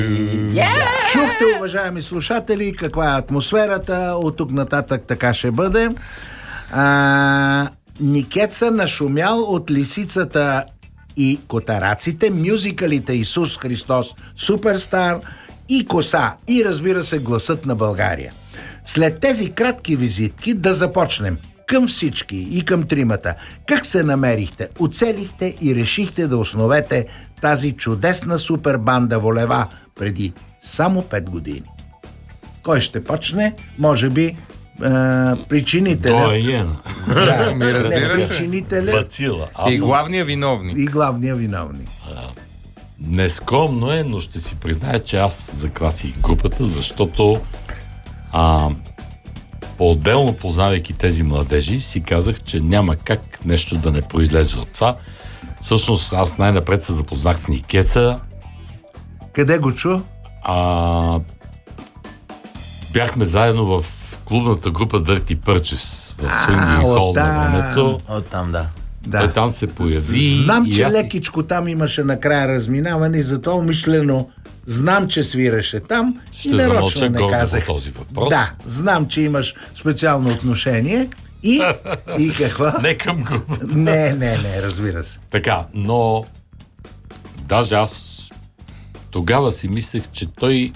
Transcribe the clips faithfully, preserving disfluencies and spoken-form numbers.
Yeah! Чухте, уважаеми слушатели, каква е атмосферата. От тук нататък така ще бъде. А, Никеца нашумял от Лисицата и Котараците, мюзикалите Исус Христос Суперстар и Коса, и разбира се Гласът на България. След тези кратки визитки да започнем. Към всички и към тримата. Как се намерихте, оцелихте и решихте да основете тази чудесна супербанда Волева преди само пет години? Кой ще почне? Може би е, причинителят. Доайен. Да, ми разбира се. Причинителят. Бацила. И главния виновник. И главния виновник. Нескромно е, но ще си призная, че аз закласих групата, защото а, по-отделно познавайки тези младежи, си казах, че няма как нещо да не произлезе от това. Всъщност аз най-напред се запознах с Никеца. Къде го чу? А, бяхме заедно в клубната група Dirty Purchase в Swinging Hall на времето. Оттам, да. Да. Той там се появи. Знам, и че аз... лекичко там имаше накрая разминаване и зато умишлено знам, че свираше там. Ще и нарочно замълча не гордо казах. по този въпрос. Да, знам, че имаш специално отношение и, и какво? Не към групата. Не, не, не, разбира се. Така, но даже аз тогава си мислех, че той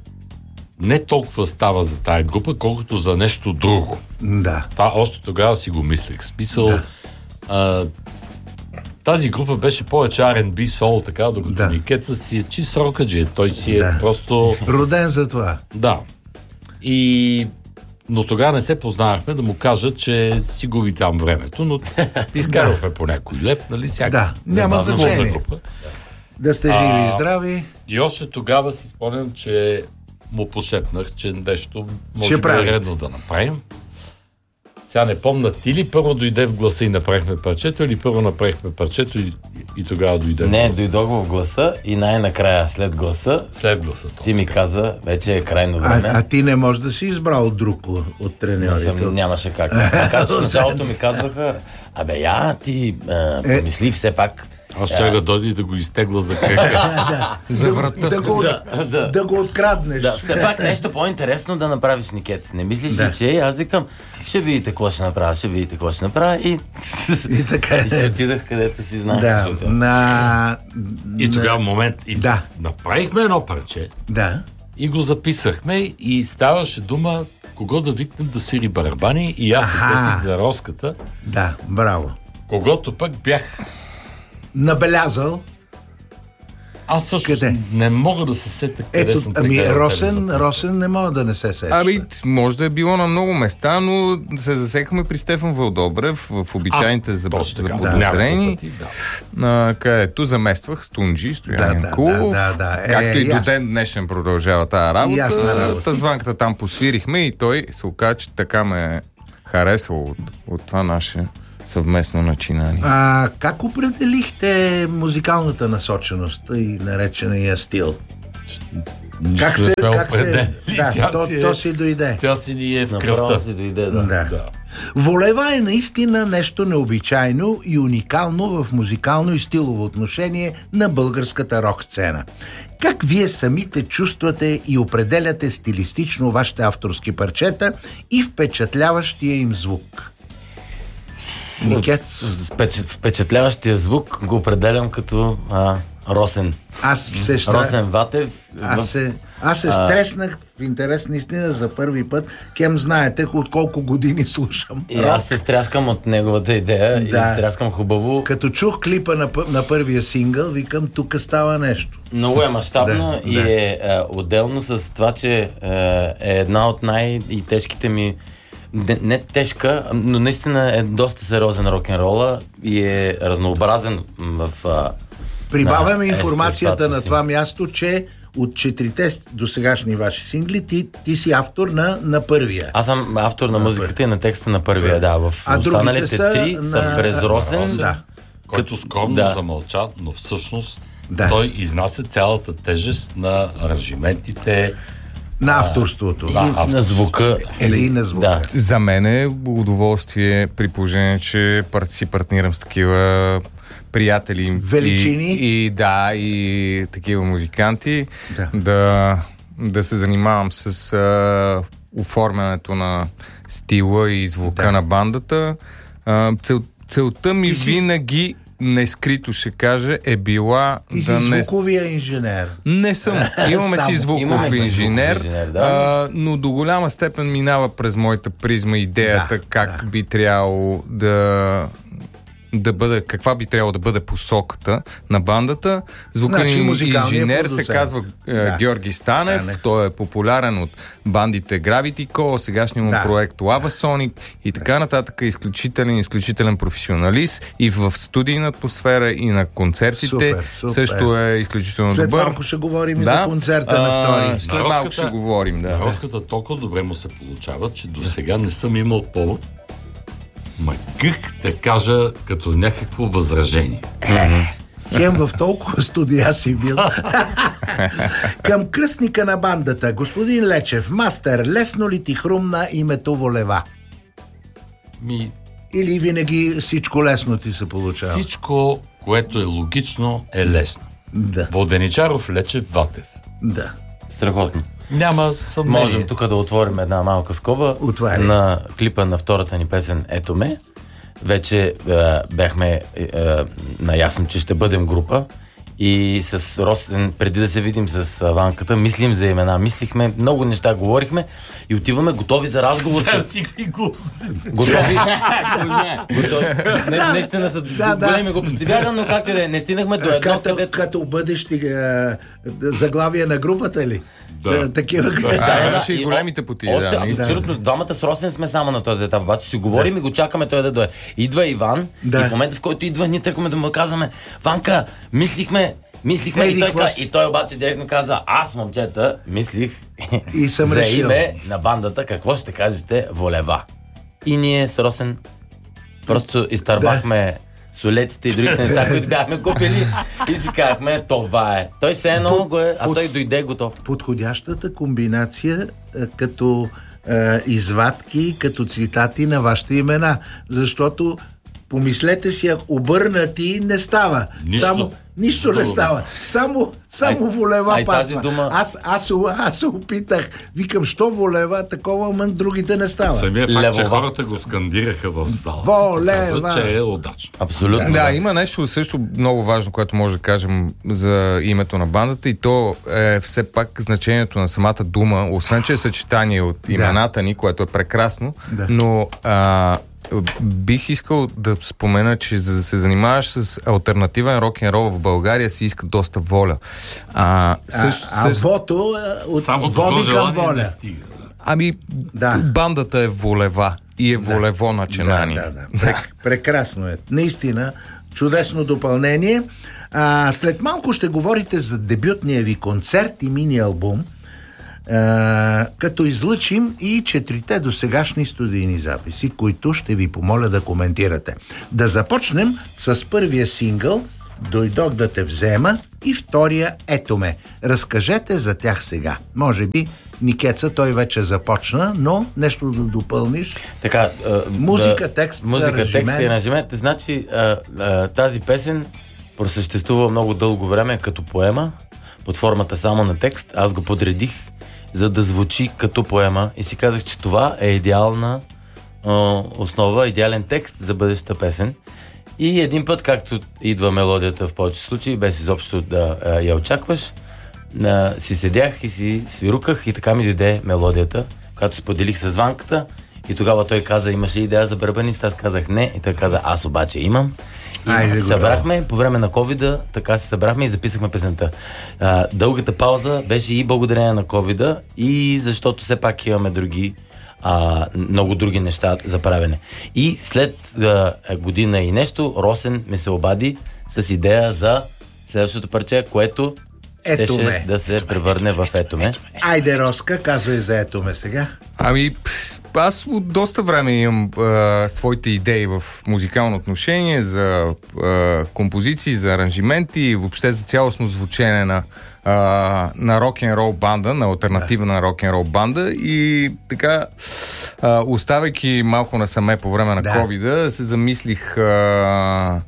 не толкова става за тая група, колкото за нещо друго. Да. Това още тогава си го мислех. Смисъл, Да. а, тази група беше повече Ар енд Би, сол, така, докато Да. Никеца си е чист рокаджи. Той си е Да. просто... Роден за това. Да. И... Но тогава не се познавахме да му кажа, че си губи там времето, но изкарвахме по някой леп, нали? Всяка Да, няма забавна значение. група. Да сте живи А, и здрави. И още тогава си спомням, че му пошепнах, че нещо може Ще да прави. е редно да направим. Сега не помня, ти ли първо дойде в Гласа и направихме парчето, или първо направихме парчето и, и тогава дойде в Не, Гласа? дойдох в Гласа и най-накрая след Гласа След Гласа. ти ми каза, вече е крайно време. А, а ти не можеш да си избрал друг от, от Не треньорите. съм, нямаше как. Макар че в началото ми казваха, абе я, ти а, Е. помисли все пак. Аз ще да дойде и да го изтегла за кръга. За врата. Да го, Да, да. да го откраднеш. Да, все пак нещо по-интересно да направиш, Никет. Не мислиш Да. ли, че аз викам, ще видите какво ще направя, ще видите какво ще направя и, И така е. и се отидах където си знаеш. Да, защото- на... И тогава момент и Да. направихме едно парче Да. и го записахме и ставаше дума кого да викнем да свири барабани и аз се Аха. сетих за Роската, Да, браво. когото пък бях. Набелязал. Аз също Къде? не мога да се сетя къде Ето, съм ами така Росен, Росен не мога да не се сеща. Ами, може да е било на много места, но се засекахме при Стефан Вълдобрев в обичайните за, точно така, за да. подозрени, Няколко пъти, да. а, където замествах Стунджи, Стоян Да, да, Янкулов, да, да, да. Е, както и до ясно. ден днешен продължава тази работа. Ясна работа. Та звънката там посвирихме и той се оказа, че така ме е харесал от, от това наше съвместно начинание. А как определихте музикалната насоченост и наречения стил? Как Нищо се... не сме Как се определили. да, Тя то, си е- то си дойде. Тя си ни е в Направо кръвта. си дойде, да. Да. Да. Волева е наистина нещо необичайно и уникално в музикално и стилово отношение на българската рок-сцена. Как вие самите чувствате и определяте стилистично вашите авторски парчета и впечатляващия им звук? Никет? Впечат- Впечатляващия звук го определям като а, Росен. Аз все ще... Росен Ватев. Аз в- се, аз се А. стреснах в интерес наистина за първи път. Кем знаете от колко години слушам. И аз се стряскам от неговата идея и Да. се стряскам хубаво. Като чух клипа на, пъ- на първия сингъл, викам, тук става нещо. Много е мащабно Да, и да. е, е отделно с това, че е, е една от най-тежките ми, не, не тежка, но наистина е доста сериозен рок-н-рола и е разнообразен в... а, Прибавяме на информацията естествата на си. това място, че от четирите досегашни ваши сингли, ти, ти си автор на, на първия. Аз съм автор на музиката и на текста на първия, да. В А другите останалите са три на- са безросен. Росен. Да. Който скромно Да. замълча, но всъщност Да. той изнася цялата тежест на аранжиментите. На авторството. Да, И на авторството. звука. Или и на звука. Да. За мен е удоволствие, при положение, че пар- си партнирам с такива приятели величини и, и да, и такива музиканти, да, да, да се занимавам с а, оформянето на стила и звука да. на бандата. А, цел, целта ми си... винаги, нескрито ще кажа, е била Ти да си не... звуковия инженер. Не съм. Имаме си звуков Имаме инженер, инженер да. а, но до голяма степен минава през моята призма идеята да, как да. би трябвало да да бъде, каква би трябвало да бъде посоката на бандата. Звукален значи, инженер се казва е, да. Георги Станев. Да, той е популярен от бандите Gravity Call, сегашния му да. проект Lava Sonic и така да. нататък. Изключителен, изключителен професионалист и в студийна атмосфера и на концертите. Супер, супер. Също е изключително след добър. След малко ще говорим да. за концерта а, на втори. След малко ще говорим, да. На Роската толкова добре му се получава, че до сега не съм имал повод ма как да кажа като някакво възражение. Хем в толкова студия си бил. Към кръстника на бандата, господин Лечев, мастер, лесно ли ти хрумна името Волева? Ми... Или винаги всичко лесно ти се получава? Всичко, което е логично, е лесно. Да. Воденичаров, Лечев, Ватев. Да. Страхотно. Няма съмнение. Можем тук да отворим една малка скоба. Отваря. На клипа на втората ни песен "Ето ме". Вече е, бяхме е, наясно, че ще бъдем група и с Росен, преди да се видим с Ванката, мислим за имена, мислихме, много неща говорихме и отиваме готови за разговор. Сега си какви глупости. Готови. готови. Не, наистина са да, големи глупости бяха, но както да е, не стигнахме до едно, като, където... Като бъдещи е, заглавия на групата ли? Да. Такива. Да, да, имаше и големите потии. Още, да, абсолютно. Да. Двамата с Росен сме само на този етап. Обаче си говорим да. и го чакаме той да дойде. Идва Иван да. и в момента, в който идва, ние тръгваме да му казваме: Ванка, мислихме, мислихме Ей, и, той, клас... и той обаче директно каза: аз, момчета, мислих и съм за решил. име на бандата, какво ще кажете, Волева. И ние с Росен просто изтървахме да. солетите и другите неща, които бяхме купили и си казахме: това е. Той се едно го е, а под, той дойде готов. Подходящата комбинация е, като е, извадки, като цитати на вашите имена. Защото помислете си, обърнати не става. Нищо. Само, нищо не става. Само, само ай, Волева ай, пасва. Дума... Аз, аз, аз се опитах. Викам, що Волева, такова, ама другите не става. Самия факт, Левова. че хората го скандираха в зала, Волева. казва, че е удачно. Абсолютно. Да, да, има нещо също много важно, което може да кажем за името на бандата и то е все пак значението на самата дума, освен че е съчетание от имената ни, което е прекрасно, да. но а, бих искал да спомена, че за да се занимаваш с алтернативен рок-н-рол в България си иска доста воля. А, също, а, а вото от само води към воля. Ами, да. бандата е Волева и е да. волево начинание. Да, да, да. Прек, прекрасно е. Наистина, чудесно допълнение. А, след малко ще говорите за дебютния ви концерт и мини-албум, Uh, като излъчим и четирите досегашни студийни записи, които ще ви помоля да коментирате. Да започнем с първия сингъл "Дойдох да те взема" и втория "Ето ме". Разкажете за тях сега. Може би Никеца, той вече започна, но нещо да допълниш. Така, а, музика, да, текст, музика, аранжимент. текст и аранжимент. Значи, а, а, тази песен просъществува много дълго време като поема, под формата само на текст. Аз го подредих, за да звучи като поема и си казах, че това е идеална а, основа, идеален текст за бъдеща песен. И един път, както идва мелодията в повече случаи, без изобщо да а, я очакваш, а, си седях и си свируках и така ми дойде мелодията, която споделих с Ванката и тогава той каза: имаш ли идея за барабанист? Аз казах не и той каза: аз обаче имам. И Айде събрахме по време на ковида, така се събрахме и записахме песента. А, дългата пауза беше и благодарение на ковида и защото все пак имаме други, а, много други неща за правене. И след а, година и нещо Росен ми се обади с идея за следващото парче, което Ето щеше ме. да се превърне в "Ето ме". Айде, Роска, казвай за "Ето ме" сега. Ами, аз от доста време имам а, своите идеи в музикално отношение за а, композиции, за аранжименти и въобще за цялостно звучение на, а, на рок-н-рол банда, на алтернативна да. рок-н-рол банда и така, а, оставайки малко насаме по време на да. ковида, се замислих а,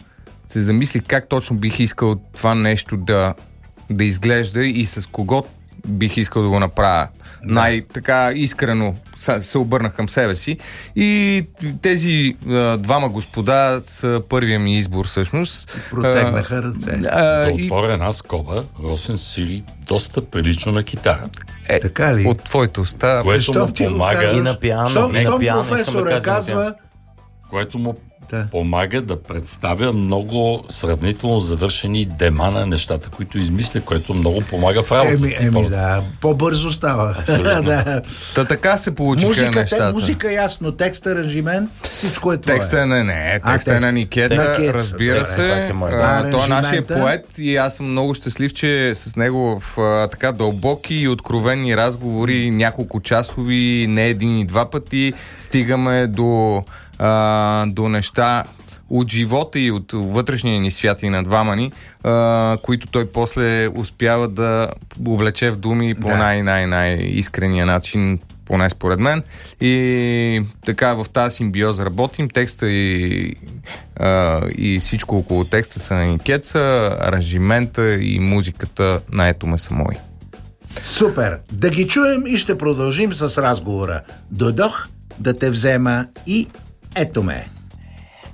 се замислих как точно бих искал това нещо да, да изглежда и с кого бих искал да го направя. Да. Най-така искрено се обърнах към себе си. И тези а, двама господа са първия ми избор всъщност. Протегнаха ръце. А, да отворя една скоба, Росен свири доста прилично на китара. Е, така ли? От твоето уста. Което му помага... И на пиано. Щом, и на пиано, професора да казва... Което му да. помага да представя много сравнително завършени дема на нещата, които измисля, което много помага в работата. Еми, еми да, по-бързо става. да. Та така се получиха музика, нещата. Те, музика ясно, текст, аранжимент, всичко е това. Текста е не, не, текста е на Никеца, разбира да, се. Е, а, той е нашия поет и аз съм много щастлив, че с него в а, така дълбоки и откровени разговори, няколко часови, не един и два пъти, стигаме до Uh, до неща от живота и от вътрешния ни свят и на двама ни, uh, които той после успява да облече в думи по да. най-най-най-искрения начин, поне според мен. И така в тази симбиоза работим. Текста и, uh, и всичко около текста са на Никеца, аранжимента и музиката на Ето ме са мои. Супер! Да ги чуем и ще продължим с разговора. Дойдох да те взема и ето ме.